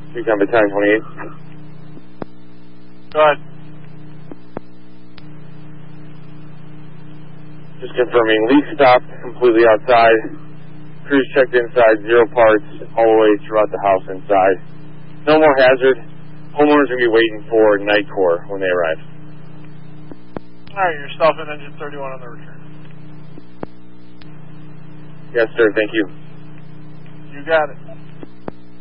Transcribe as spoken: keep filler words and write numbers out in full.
Recon Battalion twenty-eight. Go ahead. Just confirming, leak stopped completely outside. Crews checked inside, zero parts, all the way throughout the house inside. No more hazard. Homeowners are going to be waiting for Night Corps when they arrive. Alright, yourself and engine thirty-one on the return. Yes, sir, thank you. You got it.